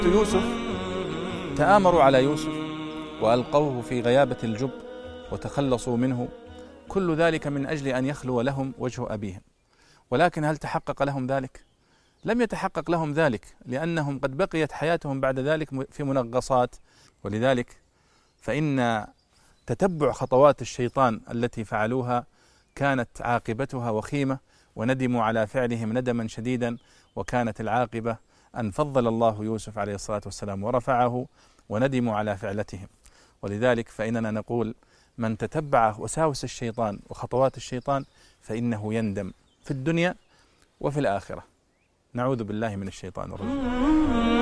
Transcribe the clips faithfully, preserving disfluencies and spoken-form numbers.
يوسف تآمروا على يوسف وألقوه في غيابة الجب وتخلصوا منه، كل ذلك من أجل أن يخلو لهم وجه أبيهم. ولكن هل تحقق لهم ذلك؟ لم يتحقق لهم ذلك، لأنهم قد بقيت حياتهم بعد ذلك في منغصات. ولذلك فإن تتبع خطوات الشيطان التي فعلوها كانت عاقبتها وخيمة، وندموا على فعلهم ندما شديدا، وكانت العاقبة أن فضل الله يوسف عليه الصلاة والسلام ورفعه، وندموا على فعلتهم. ولذلك فإننا نقول: من تتبع وساوس الشيطان وخطوات الشيطان فإنه يندم في الدنيا وفي الآخرة. نعوذ بالله من الشيطان الرجيم.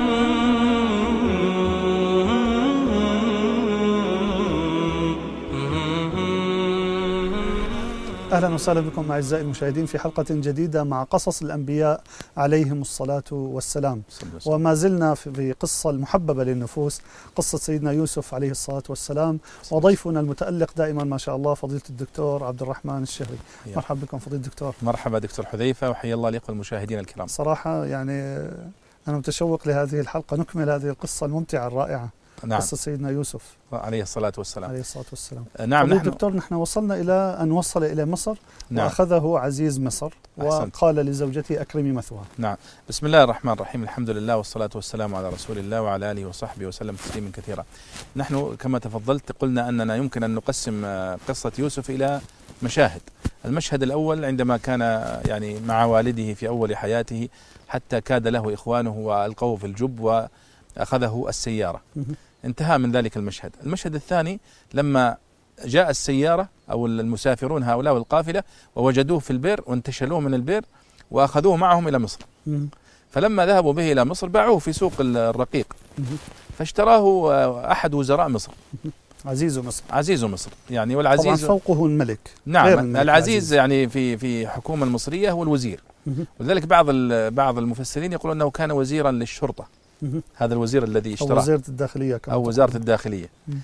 أهلا وسهلا بكم أعزائي المشاهدين في حلقة جديدة مع قصص الأنبياء عليهم الصلاة والسلام. وما زلنا في قصة المحببة للنفوس، قصة سيدنا يوسف عليه الصلاة والسلام، وضيفنا المتألق دائما ما شاء الله فضيلة الدكتور عبد الرحمن الشهري. مرحبا بكم فضيلة الدكتور. مرحبا دكتور حذيفة، وحيا الله لكم المشاهدين الكرام. صراحة يعني أنا متشوق لهذه الحلقة، نكمل هذه القصة الممتعة الرائعة. نعم. قصة سيدنا يوسف عليه الصلاة والسلام. عليه الصلاة والسلام. نعم. نحن دكتور نحن وصلنا إلى أن وصل إلى مصر. نعم. وأخذه عزيز مصر وقال لزوجته أكرمي مثواها. نعم. بسم الله الرحمن الرحيم، الحمد لله والصلاة والسلام على رسول الله وعلى آله وصحبه وسلم تسليما كثيرا. نحن كما تفضلت قلنا أننا يمكن أن نقسم قصة يوسف إلى مشاهد. المشهد الأول عندما كان يعني مع والده في أول حياته حتى كاد له إخوانه وألقوه في الجب وأخذه السيارة، انتهى من ذلك المشهد. المشهد الثاني لما جاء السيارة أو المسافرون هؤلاء والقافلة ووجدوه في البئر وانتشلوه من البئر وأخذوه معهم إلى مصر. فلما ذهبوا به إلى مصر باعوه في سوق الرقيق، فاشتراه أحد وزراء مصر، عزيز مصر. عزيز مصر يعني، والعزيز طبعا فوقه الملك. نعم. الملك العزيز يعني في في حكومة المصرية هو الوزير. ولذلك بعض بعض المفسرين يقولون أنه كان وزيرا للشرطة، هذا الوزير الذي اشتراه، أو وزارة الداخلية كما أو وزارة الداخلية.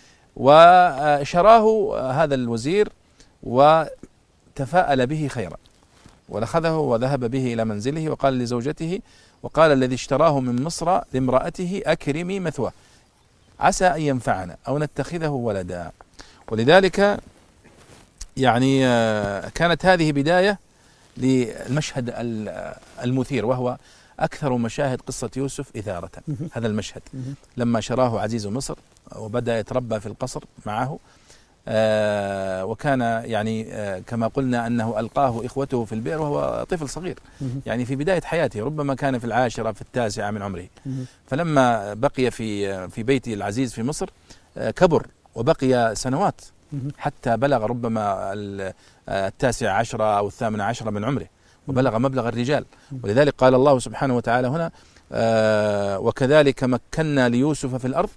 وشراه هذا الوزير وتفاءل به خيرا، ولأخذه وذهب به إلى منزله وقال لزوجته، وقال الذي اشتراه من مصر لامرأته أكرمي مثواه عسى أن ينفعنا أو نتخذه ولدا. ولذلك يعني كانت هذه بداية للمشهد المثير، وهو أكثر مشاهد قصة يوسف إثارة. هذا المشهد لما شراه عزيز مصر وبدأ يتربى في القصر معه، آه وكان يعني آه كما قلنا أنه ألقاه إخوته في البئر وهو طفل صغير، يعني في بداية حياته، ربما كان في العاشرة في التاسعة من عمره. فلما بقي في في بيت العزيز في مصر آه كبر وبقي سنوات حتى بلغ ربما التاسع عشرة أو الثامن عشرة من عمره، وبلغ مبلغ الرجال. ولذلك قال الله سبحانه وتعالى هنا: آه وكذلك مكنا ليوسف في الأرض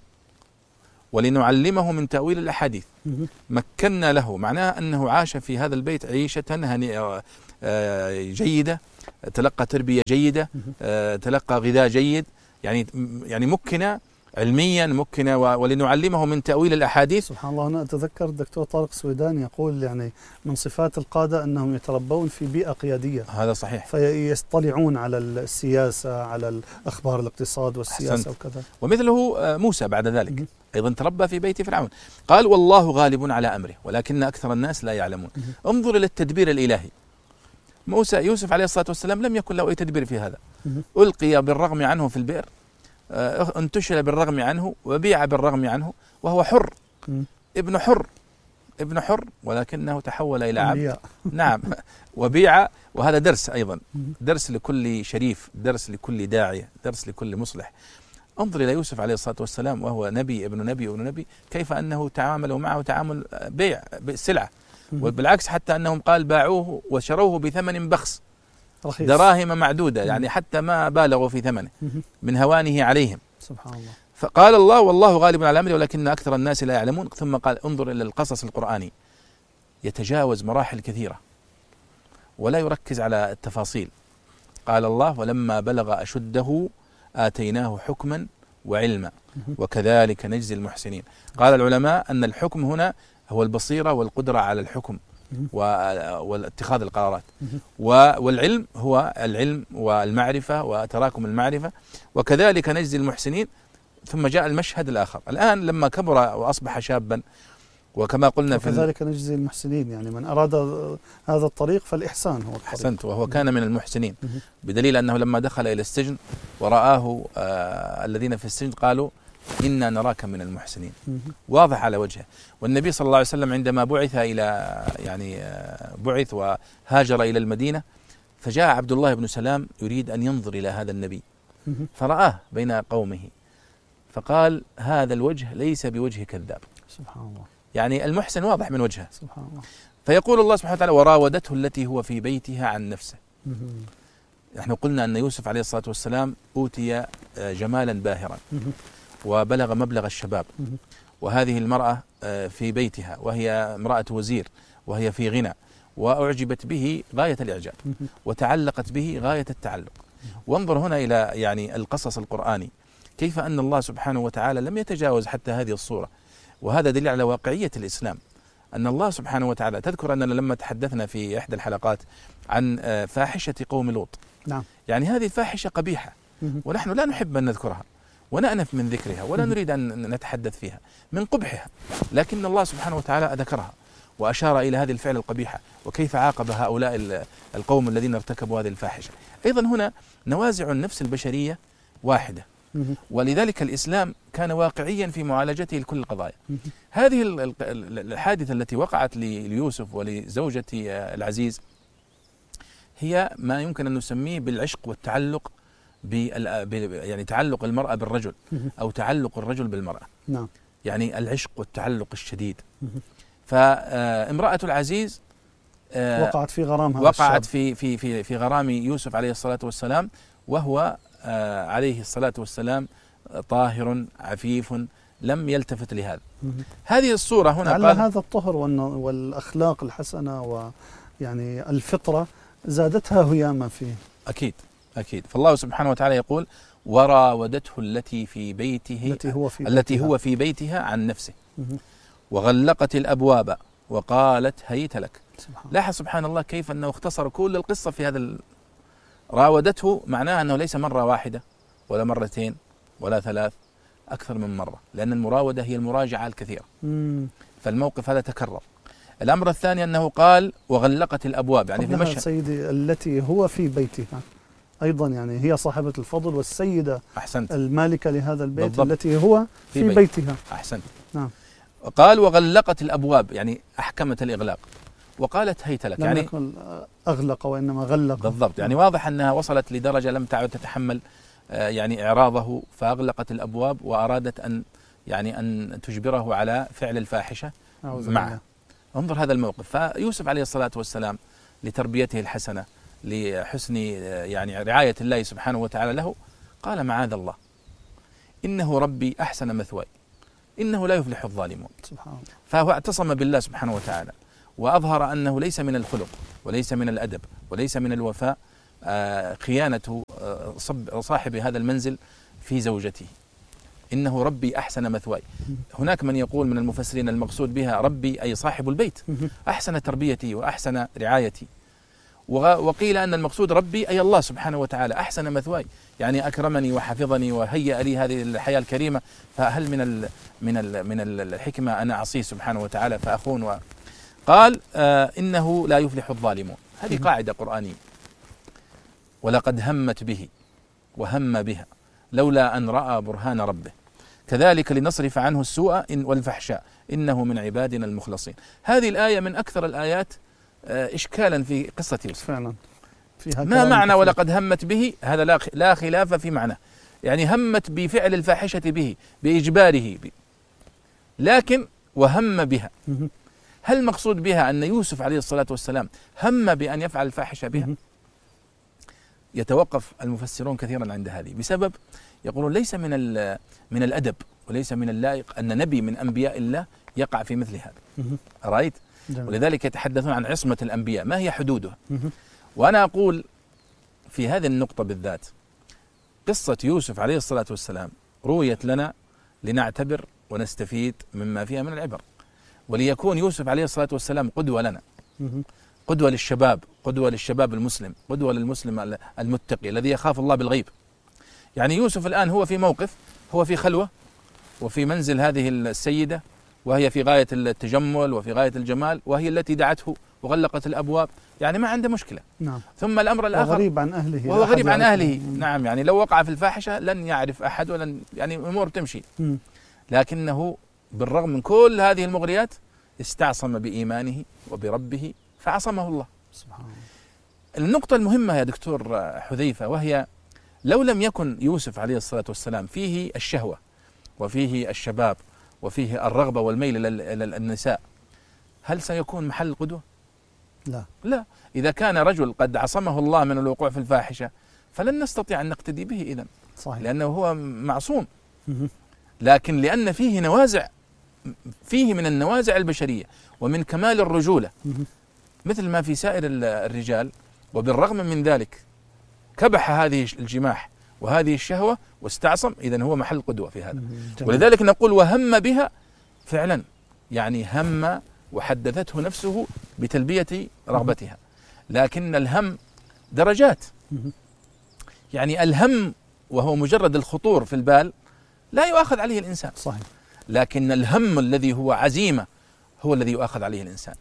ولنعلمه من تأويل الأحاديث. مكنا له معناه أنه عاش في هذا البيت عيشة هنيئة جيدة، تلقى تربية جيدة، تلقى غذاء جيد، يعني يعني مكن علميا، مكن ولنعلمه من تأويل الأحاديث. سبحان الله. أنا أتذكر الدكتور طارق سويدان يقول يعني من صفات القادة أنهم يتربون في بيئة قيادية. هذا صحيح. فيطلعون على السياسة، على الأخبار الاقتصاد والسياسة. أحسنت. وكذا. ومثله موسى بعد ذلك أيضا تربى في بيت فرعون. قال: والله غالب على أمره ولكن أكثر الناس لا يعلمون. انظر إلى التدبير الإلهي. موسى يوسف عليه الصلاة والسلام لم يكن له أي تدبير في هذا، ألقي بالرغم عنه في البئر، انتشل بالرغم عنه، وبيع بالرغم عنه، وهو حر، ابن حر ابن حر ولكنه تحول إلى عبد. نعم. وبيع. وهذا درس أيضا، درس لكل شريف، درس لكل داعية، درس لكل مصلح. انظر إلى يوسف عليه الصلاة والسلام وهو نبي ابن نبي ابن نبي، كيف أنه تعاملوا معه تعامل بيع بالسلعة، وبالعكس حتى أنهم قال باعوه وشروه بثمن بخس، رخيص، دراهم معدودة، يعني حتى ما بالغوا في ثمنه من هوانه عليهم. سبحان الله. فقال الله: والله غالب على أمره ولكن أكثر الناس لا يعلمون. ثم قال: انظر إلى القصص القرآني، يتجاوز مراحل كثيرة ولا يركز على التفاصيل. قال الله: ولما بلغ أشده آتيناه حكما وعلما وكذلك نجزي المحسنين. قال العلماء أن الحكم هنا هو البصيرة والقدرة على الحكم واتخاذ القرارات، والعلم هو العلم والمعرفة وتراكم المعرفة، وكذلك نجزي المحسنين. ثم جاء المشهد الآخر الآن لما كبر وأصبح شابا، وكما قلنا في وكذلك نجزي المحسنين، يعني من أراد هذا الطريق فالإحسان هو الطريق. أحسنت، وهو كان من المحسنين، بدليل أنه لما دخل إلى السجن ورآه آه الذين في السجن قالوا إنا نراك من المحسنين، واضح على وجهه. والنبي صلى الله عليه وسلم عندما بعث إلى يعني آه بعث وهاجر إلى المدينة، فجاء عبد الله بن سلام يريد أن ينظر إلى هذا النبي فرآه بين قومه، فقال هذا الوجه ليس بوجه كذاب. سبحان الله، يعني المحسن واضح من وجهه. سبحان الله. فيقول الله سبحانه وتعالى وراودته التي هو في بيتها عن نفسه. نحن قلنا أن يوسف عليه الصلاة والسلام أوتي جمالا باهرا وبلغ مبلغ الشباب، وهذه المرأة في بيتها وهي امرأة وزير وهي في غنى، وأعجبت به غاية الإعجاب وتعلقت به غاية التعلق. وانظر هنا إلى يعني القصص القرآني كيف أن الله سبحانه وتعالى لم يتجاوز حتى هذه الصورة، وهذا دليل على واقعية الإسلام. أن الله سبحانه وتعالى، تذكر أننا لما تحدثنا في إحدى الحلقات عن فاحشة قوم لوط، نعم. يعني هذه فاحشة قبيحة ونحن لا نحب أن نذكرها ونأنف من ذكرها ولا نريد أن نتحدث فيها من قبحها، لكن الله سبحانه وتعالى ذكرها وأشار إلى هذه الفعل القبيحة وكيف عاقب هؤلاء القوم الذين ارتكبوا هذه الفاحشة. أيضا هنا نوازع النفس البشرية واحدة، ولذلك الإسلام كان واقعيا في معالجته لكل القضايا. هذه الحادثة التي وقعت ليوسف ولزوجة العزيز هي ما يمكن أن نسميه بالعشق والتعلق، يعني تعلق المرأة بالرجل أو تعلق الرجل بالمرأة، نعم. يعني العشق والتعلق الشديد. فامرأة العزيز وقعت في غرامها، وقعت في في في في غرام يوسف عليه الصلاة والسلام، وهو عليه الصلاة والسلام طاهر عفيف لم يلتفت لهذا. هذه الصورة هنا على هذا الطهر والأخلاق الحسنة ويعني الفطرة زادتها هياما فيه. أكيد أكيد. فالله سبحانه وتعالى يقول وراودته التي في بيته التي هو في التي بيتها. هو في بيتها عن نفسه وغلقت الأبواب وقالت هيت لك. سبحان لاحظ سبحان الله كيف أنه اختصر كل القصة في هذا ال... راودته معناه أنه ليس مرة واحدة ولا مرتين ولا ثلاث، أكثر من مرة، لأن المراودة هي المراجعة الكثيرة. مم. فالموقف هذا تكرر. الأمر الثاني أنه قال وغلقت الأبواب، يعني في المشهد سيدي التي هو في بيتها أيضا، يعني هي صاحبة الفضل والسيدة أحسنت المالكة لهذا البيت بالضبط. التي هو في, في بيت. بيتها. أحسنت. نعم. قال وغلقت الأبواب، يعني أحكمت الإغلاق، وقالت هيت لك، يعني يكن أغلق وإنما غلق. بالضبط، يعني واضح أنها وصلت لدرجة لم تعد تتحمل يعني إعراضه، فأغلقت الأبواب وأرادت أن يعني أن تجبره على فعل الفاحشة معه. انظر هذا الموقف. فيوسف عليه الصلاة والسلام لتربيته الحسنة، لحسن يعني رعاية الله سبحانه وتعالى له، قال معاذ الله إنه ربي أحسن مثواي إنه لا يفلح الظالمون. سبحان الله. فهو اعتصم بالله سبحانه وتعالى، وأظهر أنه ليس من الخلق وليس من الأدب وليس من الوفاء آه خيانة آه صاحب هذا المنزل في زوجته. إنه ربي أحسن مثواي. هناك من يقول من المفسرين المقصود بها ربي أي صاحب البيت أحسن تربيتي وأحسن رعايتي، وقيل أن المقصود ربي أي الله سبحانه وتعالى أحسن مثواي، يعني أكرمني وحفظني وهيأ لي هذه الحياة الكريمة، فهل من ال من ال من الحكمة أنا أعصيه سبحانه وتعالى فأخون و قال آه إنه لا يفلح الظالمون. هذه قاعدة قرآنية. ولقد همت به وهم بها لولا أن رأى برهان ربه كذلك لنصرف عنه السوء والفحشاء إنه من عبادنا المخلصين. هذه الآية من أكثر الآيات آه إشكالا في قصة يوسف فعلا. فيها ما معنى ولقد همت به؟ هذا لا لا خلاف في معناه، يعني همت بفعل الفاحشة به بإجباره به، لكن وهم بها. هل مقصود بها أن يوسف عليه الصلاة والسلام هم بأن يفعل الفاحشة بها؟ يتوقف المفسرون كثيرا عند هذه، بسبب يقولون ليس من من الأدب وليس من اللائق أن نبي من أنبياء الله يقع في مثل هذا. رأيت؟ ولذلك يتحدثون عن عصمة الأنبياء، ما هي حدودها؟ وأنا أقول في هذه النقطة بالذات قصة يوسف عليه الصلاة والسلام رويت لنا لنعتبر ونستفيد مما فيها من العبر، وليكون يوسف عليه الصلاة والسلام قدوة لنا، قدوة للشباب، قدوة للشباب المسلم، قدوة للمسلم المتقي الذي يخاف الله بالغيب. يعني يوسف الآن هو في موقف هو في خلوة وفي منزل هذه السيدة، وهي في غاية التجمل وفي غاية الجمال، وهي التي دعته وغلقت الأبواب، يعني ما عنده مشكلة. نعم. ثم الأمر الآخر غريب عن أهله، وهو غريب عن أهله. نعم، يعني لو وقع في الفاحشة لن يعرف أحد ولن يعني أمور تمشي. م. لكنه بالرغم من كل هذه المغريات استعصم بإيمانه وبربه فعصمه الله سبحانه. النقطة المهمة يا دكتور حذيفة، وهي لو لم يكن يوسف عليه الصلاة والسلام فيه الشهوة وفيه الشباب وفيه الرغبة والميل إلى النساء، هل سيكون محل قدوة؟ لا لا. إذا كان رجل قد عصمه الله من الوقوع في الفاحشة فلن نستطيع أن نقتدي به إذن، صحيح، لأنه هو معصوم. لكن لأن فيه نوازع، فيه من النوازع البشرية ومن كمال الرجولة مثل ما في سائر الرجال، وبالرغم من ذلك كبح هذه الجماح وهذه الشهوة واستعصم، إذن هو محل قدوة في هذا. ولذلك نقول وهم بها فعلا، يعني هم وحدثته نفسه بتلبية رغبتها. لكن الهم درجات، يعني الهم وهو مجرد الخطور في البال لا يؤاخذ عليه الإنسان، صحيح، لكن الهم الذي هو عزيمة هو الذي يؤاخذ عليه الإنسان،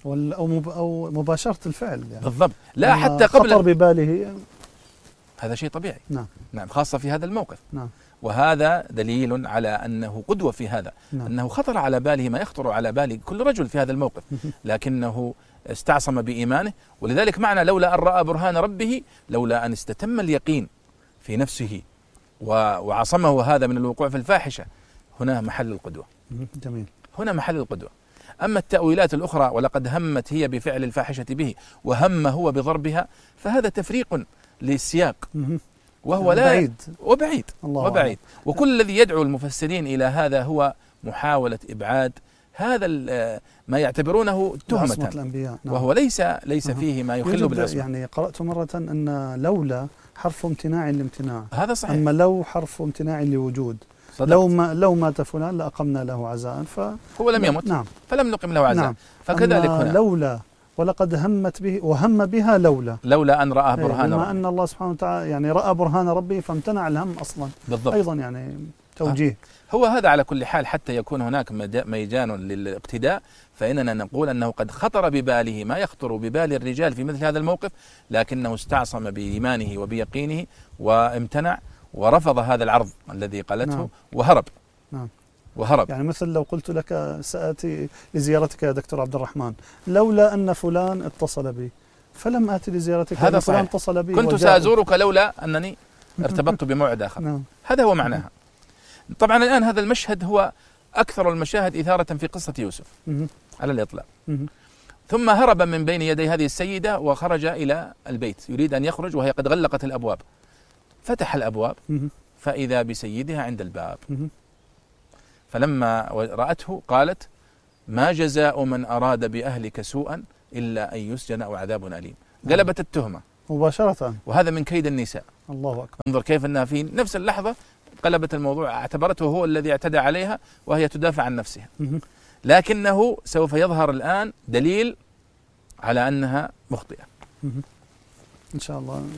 أو مباشرة الفعل يعني. بالضبط. لا حتى قبل خطر بباله، هذا شيء طبيعي. نعم. نعم، خاصة في هذا الموقف. نعم. وهذا دليل على أنه قدوة في هذا. نعم. أنه خطر على باله ما يخطر على بال كل رجل في هذا الموقف، لكنه استعصم بإيمانه. ولذلك معنى لولا أن رأى برهان ربه، لولا أن استتم اليقين في نفسه وعصمه هذا من الوقوع في الفاحشة، هنا محل القدوة. جميل. هنا محل القدوة. أما التأويلات الأخرى ولقد همت هي بفعل الفاحشة به وهم هو بضربها، فهذا تفريق للسياق، وهو لا بعيد وبعيد الله وبعيد. وكل الذي يدعو المفسرين إلى هذا هو محاولة إبعاد هذا ما يعتبرونه تهمة الأنبياء. نعم. وهو ليس ليس فيه ما يخل بالعصمة. يعني قرأت مرة أن لولا حرف امتناع لامتناع، هذا صحيح. أما لو حرف امتناع لوجود. صدقت. لو ما لو مات فلان لأقمنا له عزاء، فهو لم يمت. نعم. فلم نقم له عزاء. نعم. فكذلك هنا لولا ولقد همت به وهم بها لولا لولا أن رأى برهان ربه، أن الله سبحانه وتعالى يعني رأى برهان ربه فامتنع الهم أصلا. بالضبط. أيضا يعني توجيه. هو هذا على كل حال، حتى يكون هناك ميجان للاقتداء، فإننا نقول أنه قد خطر بباله ما يخطر ببال الرجال في مثل هذا الموقف، لكنه استعصم بإيمانه وبيقينه وامتنع ورفض هذا العرض الذي قالته. نعم. وهرب. نعم. وهرب. يعني مثل لو قلت لك سآتي لزيارتك يا دكتور عبد الرحمن لولا أن فلان اتصل بي فلم آتي لزيارتك، هذا فلان اتصل بي كنت سأزورك لولا أنني ارتبطت بموعد آخر. نعم. هذا هو معناها. طبعا الآن هذا المشهد هو أكثر المشاهد إثارة في قصة يوسف على الإطلاق. ثم هرب من بين يدي هذه السيدة وخرج إلى البيت، يريد أن يخرج وهي قد غلقت الأبواب. فتح الأبواب فإذا بسيدها عند الباب، فلما رأته قالت: ما جزاء من أراد بأهلك سوءا إلا أن يسجن أو عذاب أليم. قلبت التهمة مباشرة، وهذا من كيد النساء. الله أكبر. انظر كيف أنها في نفس اللحظة قلبت الموضوع، اعتبرته هو الذي اعتدى عليها وهي تدافع عن نفسها. لكنه سوف يظهر الآن دليل على أنها مخطئة إن شاء الله.